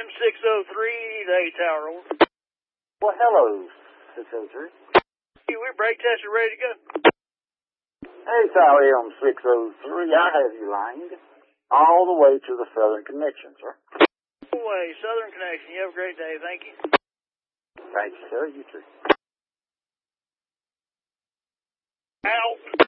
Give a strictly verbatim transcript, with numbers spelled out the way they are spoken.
N six oh three, the A Tower. Well, hello, six oh three. Hey, we're brake tested, ready to go. Hey, Tower M six oh three, I have you lined all the way to the Southern Connection, sir. Way, Southern Connection. You have a great day. Thank you. Thank you, sir. You too. Out.